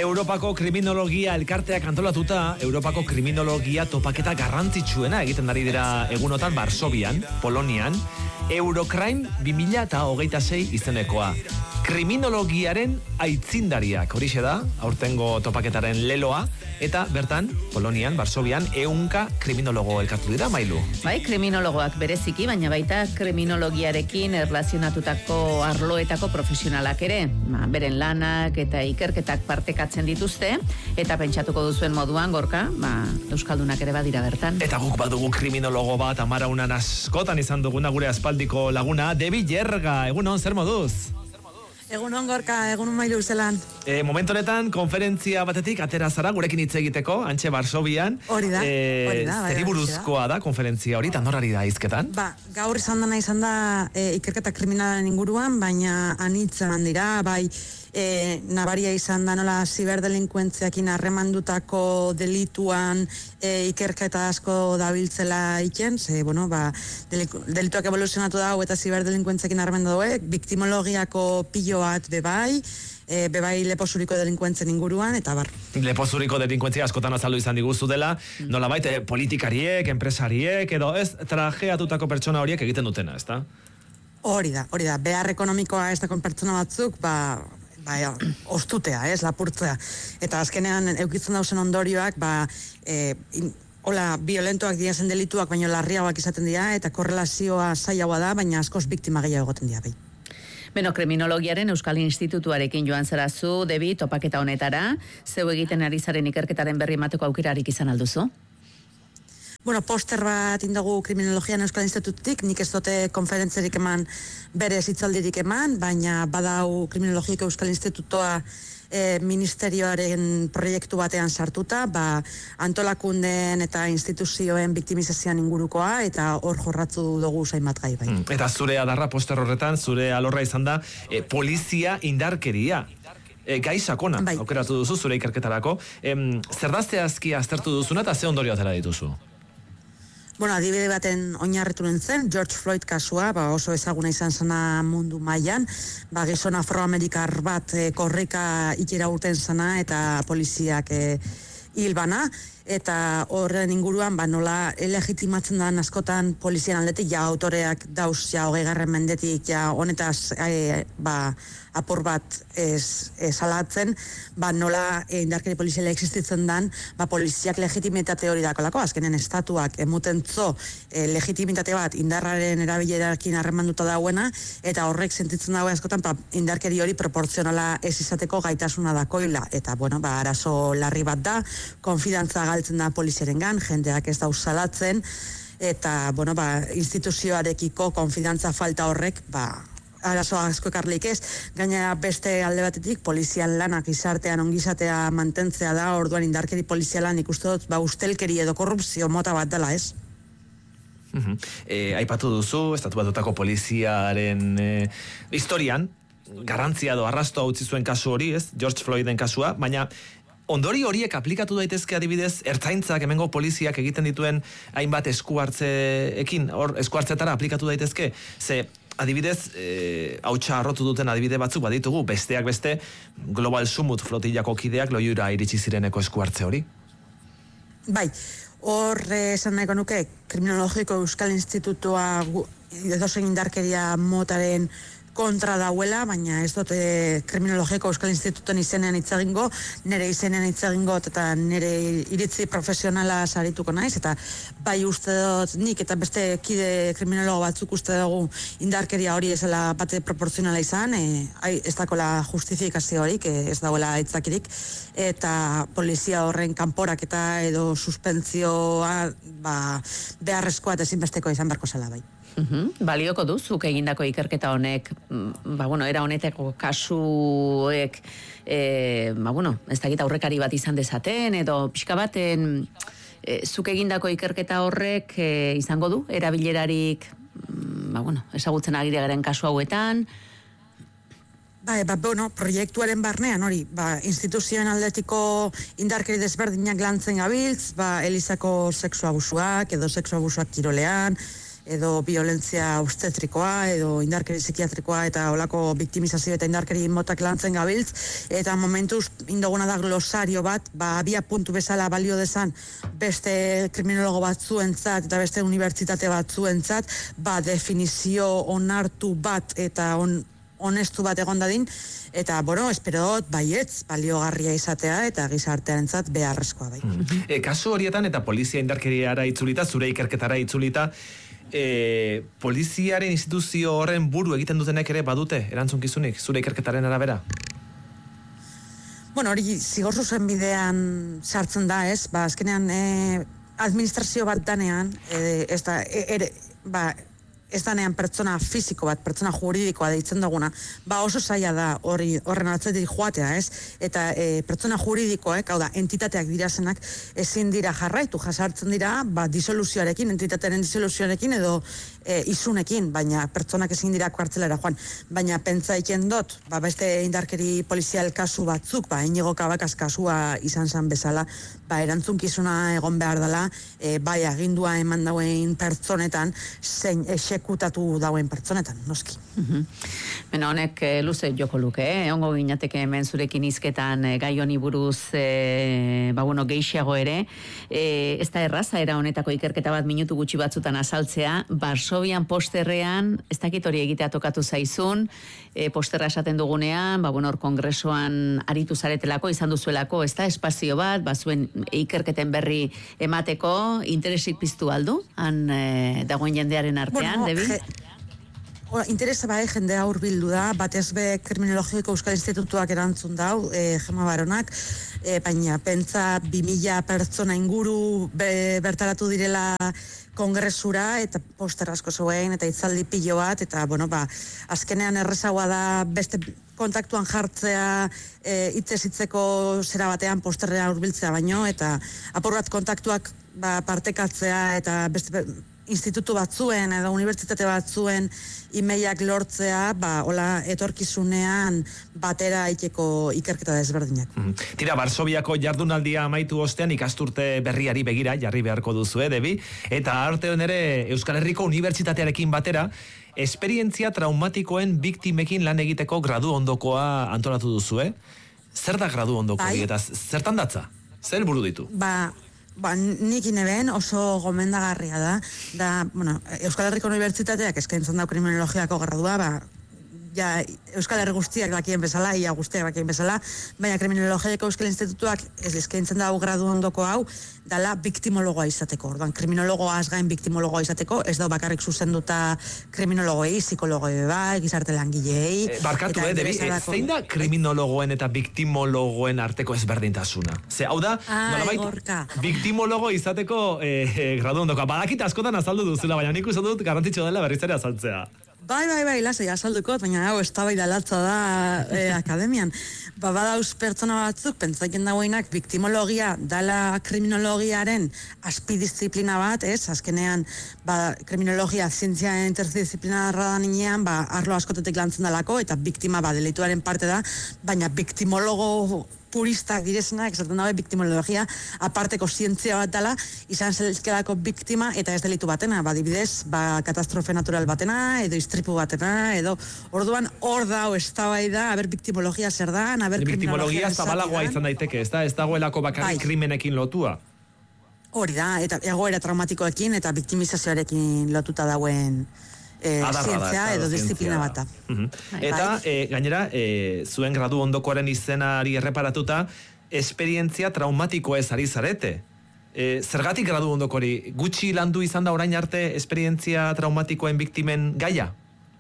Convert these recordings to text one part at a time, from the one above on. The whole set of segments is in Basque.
Europako kriminologia elkarteak antolatuta, Europako kriminologia topaketa garrantzitsuena egiten ari dira egunotan Varsovian, Polonian, Eurocrime 2026 izenekoa. Kriminologiaren aitzindariak, horixe da, aurtengo topaketaren leloa, eta bertan, Polonian, Varsovian, 100 kriminologo elkartu dira, Mailu. Bai, kriminologoak bereziki, baina baita kriminologiarekin erlazionatutako arloetako profesionalak ere. Beren lanak eta ikerketak partekatzen dituzte, eta pentsatuko duzuen moduan, Gorka, euskaldunak ere badira bertan. Eta guk badugu kriminologo bat, amaraunan askotan izan duguna gure aspaldiko laguna, Debi Jerga, egunon, zer moduz? Egunon Gorka, egunon Mailu zelan. Momentu honetan, konferentzia batetik atera zara gurekin hitz egiteko, antxe Varsovian. Hori da. Zeri buruzkoa da konferentzia hori, eta norari da hizketan? Gaur izan da ikerketa kriminalaren inguruan, baina anitzan dira, bai, nabaria izan da nola ziberdelinkuentziakin harremandutako delituan ikerketa asko dabiltzela iken, delituak evoluzionatu dago eta ziberdelinkuentziakin harremandu dauek, biktimologiako pilo bat bebai lepozuriko delinkuentzen inguruan, eta bar. Lepozuriko delinkuentzia askotan azaldu izan diguzu dela, nolabait politikariek, enpresariek, edo ez trajeatutako pertsona horiek egiten dutena, ez da? Hori da, behar ekonomikoa ez dakon pertsona batzuk, ostutea, lapurtzea. Eta azkenean eukitzen dauzen ondorioak, violentoak diazen delituak, baina larriagoak izaten dira, eta korrelazioa zailagoa da, baina askoz biktima gehiago egoten dira, bai. Beno, kriminologiaren Euskal Institutuarekin joan zarazu, Debi, topaketa honetara, zeu egiten ari zaren ikerketaren berri emateko aukerarik izan alduzu? Poster bat indagu kriminologian Euskal Institututik, nik ez dute konferentzerik eman, berez hitzaldirik eman, baina badau kriminologiko Euskal Institutoa ministerioaren proiektu batean sartuta, antolakunden eta instituzioen biktimizazioan ingurukoa, eta hor jorratzu dugu zainbat gai bai. Eta zure adarra poster horretan, zure alorra izan da, polizia indarkeria. Gai sakona, aukeratu duzu zure ikerketarako. Zer da zehazki aztertu duzuna eta ze ondorio atera dituzu? Adibide baten oinarritu nintzen, George Floyd kasua, oso ezaguna izan zena mundu mailan, gizon afroamerikar bat korrika ikera urten zena eta poliziak hil bana, eta horren inguruan nola legitimatzen da askotan polizian aldetik, autoreak dauz 20. mendetik honetaz apur bat salatzen, nola indarkeri poliziala existitzen dan, poliziak legitimitate hori dakolako, azkenen estatuak emutentzo legitimitate bat indarraren erabilerarekin harremanduta dauena, eta horrek sentitzen dago askotan indarkeri hori proportzionala ez izateko gaitasuna dakoila, eta arazo larri bat da, konfidantza galtzen da poliziarengan, jendeak ez dauz salatzen, eta instituzioarekiko konfidantza falta horrek, arazo asko ekarlik ez, gainera beste alde batetik, polizian lanak gizartean ongizatea mantentzea da, orduan indarkeri polizialan ikusten dut, ustelkeri edo korrupzio mota bat dela ez. Aipatu duzu, estatu batutako poliziaren historian, garrantzia edo arrastoa utzi zuen kasu hori, ez, George Floyden kasua, baina ondori horiek aplikatu daitezke adibidez, ertzaintzak hemengo poliziak egiten dituen hainbat eskuhartzeekin, eskuhartzetara aplikatu daitezke, ze adibidez, hautsa harrotu duten adibide batzuk baditugu, besteak beste, Global Summit flotillako kideak loiura iritsi zireneko eskuhartze hori? Bai, hor esan nahiko nuke, kriminologiko Euskal Institutua edozein indarkeria motaren kontra dauela, baina ez dut kriminologiko Euskal Institutuen izenean hitz egingo, nire izenean hitz egingo eta nire iritzi profesionala sarituko naiz, eta bai uste dut nik eta beste kide kriminologo batzuk uste dugu indarkeria hori ezela bate proporzionala izan, ez dakola justifikazio horik, ez dagoela aitzakirik, eta polizia horren kanporaketa edo suspentzioa beharrezkoa eta ezinbesteko izan beharko zela bai. Balioko duzuk egindako ikerketa honek, era honetako kasuek, ez dakit aurrekari bat izan dezaten, edo pixka baten zuk egindako ikerketa horrek izango du, erabilerarik, ezagutzen agire garen kasu hauetan. Proiektuaren barnean, instituzioen aldetiko indarkeri desberdinak lantzen gabiltz, Elizako sexu abusuak, edo sexu abusuak kirolean, edo violentzia obstetrikoa, edo indarkeri psikiatrikoa, eta olako biktimizazio eta indarkeri motak lantzen gabiltz, eta momentuz indoguna da glosario bat, abia puntu bezala balio dezan beste kriminologo batzuentzat eta beste unibertsitate batzuentzat, definizio onartu bat eta honestu bat egon dadin, eta, espero dut, baietz, baliogarria izatea eta gizartearentzat beharrezkoa bai. Kasu horietan eta polizia indarkeriara itzulita, zure ikerketara itzulita, poliziaren instituzio horren buru egiten dutenek ere badute erantzunkizunik, zure ikerketaren arabera? Hori zigor zuzen bidean sartzen da, ez? Azkenean administrazio bat danean, ez danean pertsona fisiko bat, pertsona juridikoa deitzen duguna, oso zaila da horren atzetik joatea, ez? Eta pertsona juridikoek, hau da, entitateak dirazenak, ezin dira jarraitu, jasartzen dira, disoluzioarekin, entitatearen disoluzioarekin edo izunekin, baina pertsonak ezin dira kuartzelera joan. Baina pentsa iken dut, beste indarkeri polizial kasu batzuk, Inigo Cabacas kasua izan zen bezala, erantzunkizuna egon behar dela, agindua eman dauen pertsonetan, zein exekutatu dauen pertsonetan, noski. Beno, honek luze joko luke, ongo ginateke hemen zurekin izketan gai honi buruz geixiago ere, ez da erraza era honetako ikerketa bat minutu gutxi batzutan azaltzea, Varsovian posterrean, ez dakit hori egitea tokatu zaizun, posterra esaten dugunean, hor kongresoan aritu zaretelako, izan duzuelako, ez da espazio bat, zuen ikerketen berri emateko, interesik piztu aldu, han dagoen jendearen artean, Debi? Interesa jendea hurbildu da, batez be Kriminologiko Euskal Institutuak erantzun dau, Gema Baronak, baina pentsa 2000 pertsona inguru bertaratu direla kongresura, eta poster asko zuen, eta itzaldi pilo bat, eta, azkenean errezagoa da beste kontaktuan jartzea, hitzeko zera batean posterrea hurbiltzea baino, eta apur bat kontaktuak partekatzea, eta beste institutu batzuen edo unibertsitate batzuen imeiak lortzea, hola etorkizunean batera iteko ikerketa desberdinak. Tira, Varsoviako jardunaldia amaitu ostean ikasturte berriari begira jarri beharko duzu, Debi, eta artean ere Euskal Herriko Unibertsitatearekin batera, esperientzia traumatikoen biktimekin lan egiteko gradu ondokoa antolatu duzu, Zer da gradu ondoko hori, eta zertan datza? Zer buru ditu? Nik ineben oso gomendagarria da, Euskal Herriko Unibertsitateak eskaintzen dau kriminologiako gradua, Euskal Herri guztiak dakien bezala, ia guztiak dakien bezala, baina Kriminologiako Euskal Institutuak eskaintzen dau gradu ondoko hau, dala biktimologoa izateko. Orduan, kriminologoa azgain biktimologoa izateko, ez da bakarrik zuzenduta kriminologoei, psikologoi gizarte langilei. Barkatu, Debi, zein da kriminologoen eta biktimologoen arteko ezberdintasuna? Hau da, biktimologo izateko gradu ondokoa. Badakit askotan azaldu duzula, baina nik uste dut garrantzitsua dela berriz ere azaltzea. Bai, lasai, azalduko, baina hau eztabaida latza da akademian. Badauz pertsona batzuk, pentsatzen dagoenak, biktimologia dala kriminologiaren azpidisziplina bat, azkenean, kriminologia zientzia interdisciplinarra da ninean, arlo askotetik lantzen dalako, eta biktima delituaren parte da, baina biktimologo puristak direzenak, esaten dabe biktimologia aparteko zientzia bat dela, izan zelkelako biktima eta ez delitu batena, adibidez, katastrofe natural batena, edo istripu batena, edo orduan hor dau eztabaida, biktimologia zer da, biktimologia zabalagoa izan daiteke, ez dagoelako bakarrik krimenekin lotua? Hori da, eta egoera traumatikoekin eta biktimizazioarekin lotuta dauen zientzia edo disiplina bata. Eta, gainera, zuen gradu ondokoaren izenari erreparatuta, esperientzia traumatiko ez ari zarete. Zergatik gradu ondokori? Gutxi landu izan da orain arte esperientzia traumatikoen biktimen gaia?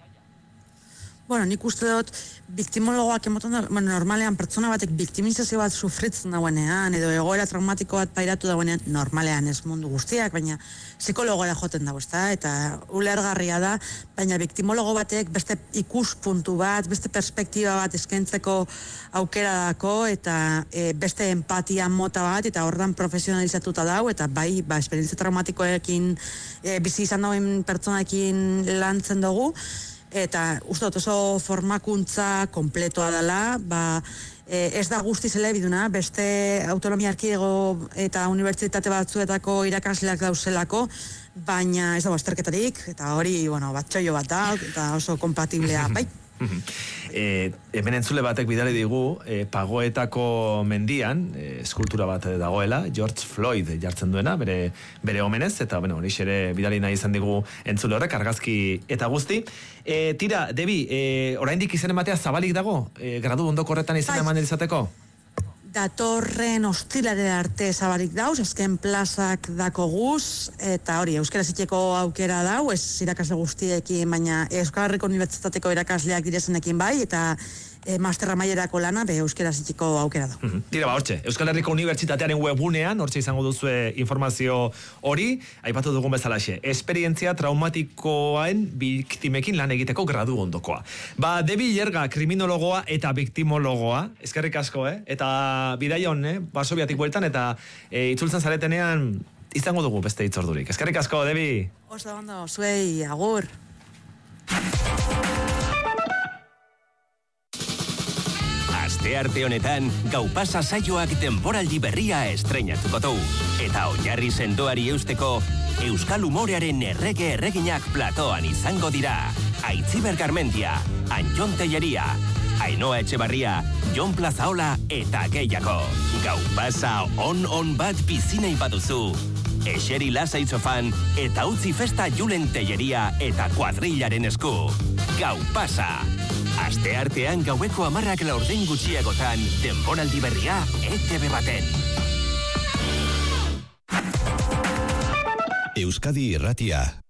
Nik uste dut, biktimologoak emoten da, normalean pertsona batek biktimizazio bat sufritzen dauenean, edo egoera traumatiko bat pairatu dauenean, normalean ez mundu guztiak, baina psikologora joten dago, eta ulergarria da, baina biktimologo batek beste ikuspuntu bat, beste perspektiba bat eskaintzeko aukera dako, eta beste empatia mota bat, eta hordan profesionalizatuta dau, eta esperientzia traumatikoekin bizi izan dauen pertsonaekin lantzen dugu, eta uste dut oso formakuntza kompletoa dela, ez da guztiz elebiduna, beste autonomia erkidego eta unibertsitate batzuetako irakasleak dauzelako, baina ez dago azterketarik, eta hori, bueno, bat txoio bat da, eta oso kompatiblea, bai. Hemen entzule batek bidali digu Pagoetako mendian eskultura bat dagoela, George Floyd jartzen duena, bere omenez, eta bueno, hori ere bidali nahi izan digu entzule horrek, argazki eta guzti. Tira, Debi, oraindik izen ematea zabalik dago, gradu ondoko horretan izen eman izateko? Datorren ostilare arte zabarik dauz, azken plazak dako guz, eta hori, euskaraz itxeko aukera dau, ez irakasle guztiekin, baina Euskal Herriko Unibertsitateko irakasleak direzenekin bai, eta masterra mailerako lana, euskaraz itxeko aukera dau. Tira, hortxe, Euskal Herriko Unibertsitatearen webunean, hortxe izango duzue informazio hori, aipatu dugun bezalaxe, esperientzia traumatikoen biktimekin lan egiteko gradu ondokoa. Debi Lerga, kriminologoa eta biktimologoa, eskerrik asko, eta bidaion, Varsoviatik bueltan, eta itzultzen zaretenean izango dugu beste itzordurik. Eskerrik asko, Debi! Oso ondo, zuei, agur! Astearte honetan, Gau Pasa saioak denboraldi berria estreinatuko du. Eta oinarri sendoari eusteko, euskal humorearen erreginak platoan izango dira. Aitziber Garmendia, Anjon Telleria, Ainhoa Etxebarria, Jon Plazaola eta gehiago. Gau Pasa on bat bizinei baduzu. Eseri lasai sofan eta utzi festa Julen Telleria eta kuadrillaren esku. Gau Pasa. Asteartean gaueko 10 laurden gutxiagotan, denboraldi berria ETV baten. Euskadi Irratia.